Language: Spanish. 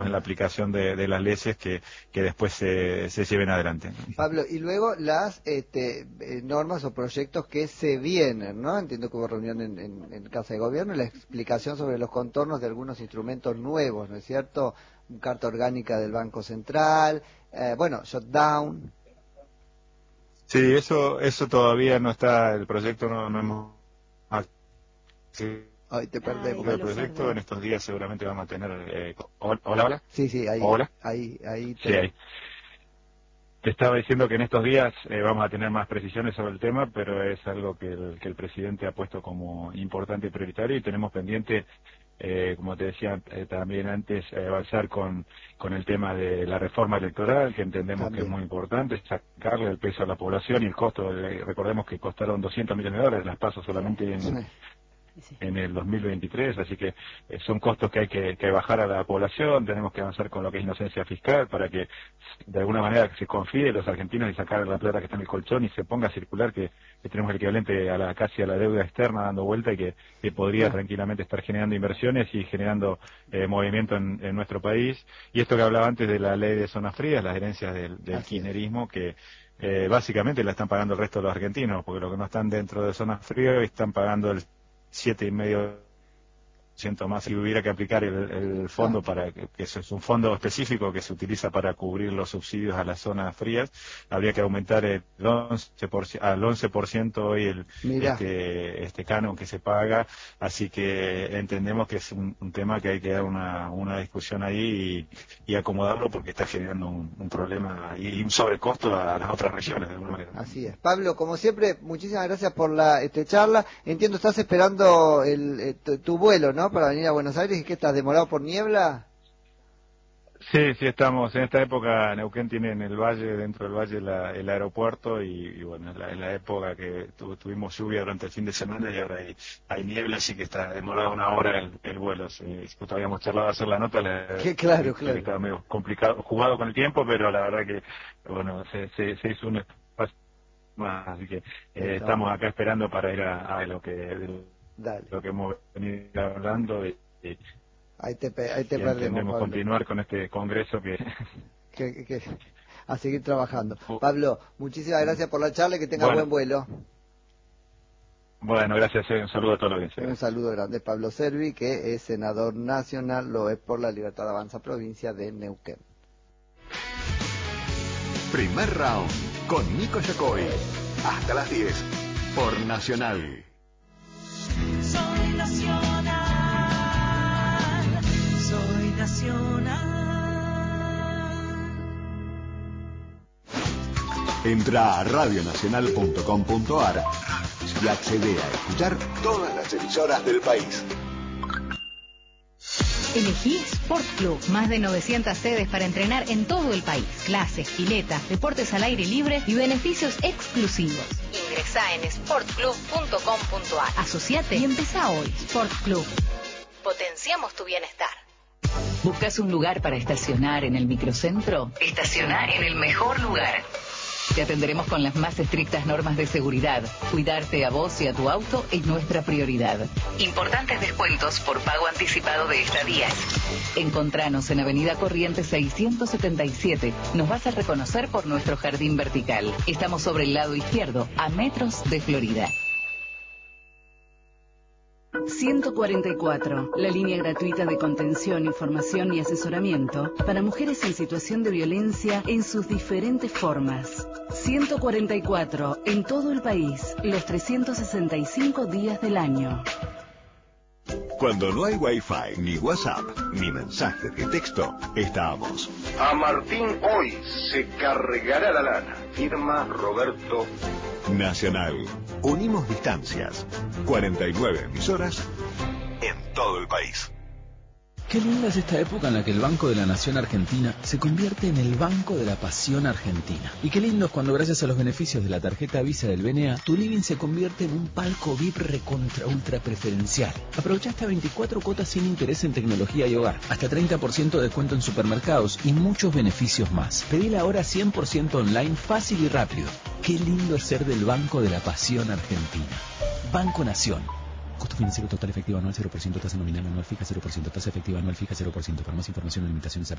en la aplicación de las leyes que después se lleven adelante. Pablo, y luego las normas o proyectos que se vienen, ¿no? Entiendo que hubo reunión en Casa de Gobierno, la explicación sobre los contornos de algunos instrumentos nuevos, ¿no es cierto? Carta orgánica del Banco Central, shutdown. Sí, eso todavía no está, el proyecto no hemos... Ahí te perdemos. El proyecto en estos días seguramente vamos a tener... ¿Hola? Sí, ahí. ¿Hola? Ahí Sí, ahí. Te estaba diciendo que en estos días vamos a tener más precisiones sobre el tema, pero es algo que el presidente ha puesto como importante y prioritario, y tenemos pendiente, como te decía también antes, avanzar con el tema de la reforma electoral, que entendemos también que es muy importante, sacarle el peso a la población y el costo. Recordemos que costaron $200 millones las PASO solamente en el 2023, así que son costos que hay que bajar a la población. Tenemos que avanzar con lo que es inocencia fiscal para que de alguna manera se confíe en los argentinos y sacar la plata que está en el colchón y se ponga a circular, que tenemos el equivalente casi a la deuda externa dando vuelta, y que podría tranquilamente estar generando inversiones y generando movimiento en nuestro país. Y esto que hablaba antes de la ley de zonas frías, las herencias del kirchnerismo, que básicamente la están pagando el resto de los argentinos, porque los que no están dentro de zonas frías están pagando el 7,5% más. Si hubiera que aplicar el fondo, para que eso es un fondo específico que se utiliza para cubrir los subsidios a las zonas frías, habría que aumentar al 11% hoy este canon que se paga. Así que entendemos que es un tema que hay que dar una discusión ahí y acomodarlo, porque está generando un problema y un sobrecosto a las otras regiones de alguna manera. Así es. Pablo, como siempre, muchísimas gracias por la charla. Entiendo, estás esperando tu vuelo, ¿no? Para venir a Buenos Aires. ¿Y qué estás, demorado por niebla? Sí, estamos en esta época. Neuquén tiene dentro del valle el aeropuerto, y bueno, es la época que tuvimos lluvia durante el fin de semana, y ahora hay niebla, así que está demorado una hora el vuelo. Justo habíamos charlado de hacer la nota, Claro. Estaba medio complicado, jugado con el tiempo, pero la verdad que bueno, se hizo un espacio más, así que estamos acá esperando para ir a lo que hemos venido hablando. Ahí te perdemos, entendemos Pablo. Continuar con este congreso que a seguir trabajando. Pablo, muchísimas gracias por la charla y que tenga buen vuelo. Bueno, gracias. Un saludo a toda la audiencia. Un saludo grande. Pablo Servi, que es senador nacional, lo es por la Libertad Avanza, provincia de Neuquén. Primer round con Nico Yacoy. Hasta las 10 por Nacional. Soy Nacional. Entra a radionacional.com.ar y accede a escuchar todas las emisoras del país. Elegí Sport Club, más de 900 sedes para entrenar en todo el país. Clases, piletas, deportes al aire libre y beneficios exclusivos. Ingresá en sportclub.com.ar. Asociate y empezá hoy. Sport Club. Potenciamos tu bienestar. ¿Buscas un lugar para estacionar en el microcentro? Estacioná en el mejor lugar. Te atenderemos con las más estrictas normas de seguridad. Cuidarte a vos y a tu auto es nuestra prioridad. Importantes descuentos por pago anticipado de estadías. Encontranos en Avenida Corrientes 677. Nos vas a reconocer por nuestro jardín vertical. Estamos sobre el lado izquierdo, a metros de Florida. 144, la línea gratuita de contención, información y asesoramiento para mujeres en situación de violencia en sus diferentes formas. 144, en todo el país, los 365 días del año. Cuando no hay Wi-Fi, ni WhatsApp, ni mensajes de texto, estamos. A Martín hoy se cargará la lana. Firma Roberto. Nacional. Unimos distancias. 49 emisoras en todo el país. Qué linda es esta época en la que el Banco de la Nación Argentina se convierte en el Banco de la Pasión Argentina. Y qué lindo es cuando, gracias a los beneficios de la tarjeta Visa del BNA, tu living se convierte en un palco VIP recontra ultra preferencial. Aprovecha hasta 24 cuotas sin interés en tecnología y hogar, hasta 30% de descuento en supermercados y muchos beneficios más. Pedila ahora 100% online, fácil y rápido. Qué lindo es ser del Banco de la Pasión Argentina. Banco Nación. Costo financiero total efectivo anual 0%, tasa nominal anual fija 0%, tasa efectiva anual fija 0%. Para más información o limitaciones